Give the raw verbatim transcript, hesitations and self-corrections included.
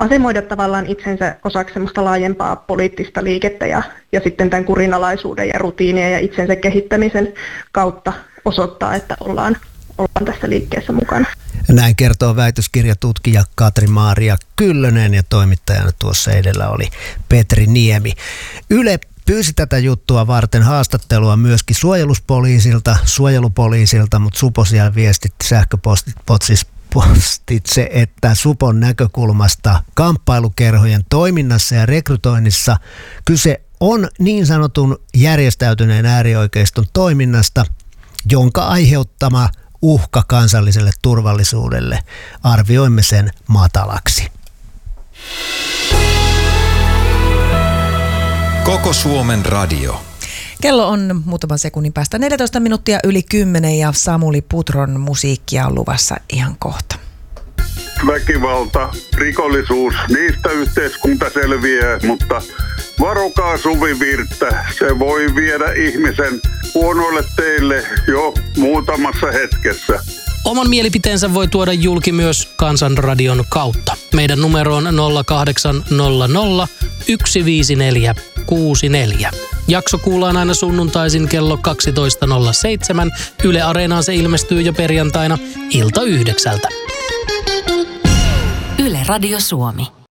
asemoida tavallaan itsensä osaksi semmoista laajempaa poliittista liikettä ja, ja sitten tämän kurinalaisuuden ja rutiinien ja itsensä kehittämisen kautta osoittaa, että ollaan, ollaan tässä liikkeessä mukana. Näin kertoo väitöskirjatutkija Katri-Maaria Kyllönen ja toimittajana tuossa edellä oli Petri Niemi. Yle pyysi tätä juttua varten haastattelua myöskin suojeluspoliisilta, suojelupoliisilta, mutta Supo siellä viestitti sähköpostitse, että Supon näkökulmasta kamppailukerhojen toiminnassa ja rekrytoinnissa kyse on niin sanotun järjestäytyneen äärioikeiston toiminnasta, jonka aiheuttama uhka kansalliselle turvallisuudelle. Arvioimme sen matalaksi. Koko Suomen radio. Kello on muutaman sekunnin päästä neljätoista minuuttia yli kymmenen ja Samuli Putron musiikkia on luvassa ihan kohta. Väkivalta, rikollisuus, niistä yhteiskunta selviää, mutta varokaa suvivirttä. Se voi viedä ihmisen huonoille teille jo muutamassa hetkessä. Oman mielipiteensä voi tuoda julki myös Kansanradion kautta. Meidän numero on nolla kahdeksan nolla nolla yksi viisi neljä kuusi neljä. Jakso kuullaan aina sunnuntaisin kello kaksitoista nolla seitsemän. Yle Areenaan se ilmestyy jo perjantaina ilta yhdeksältä. Yle Radio Suomi.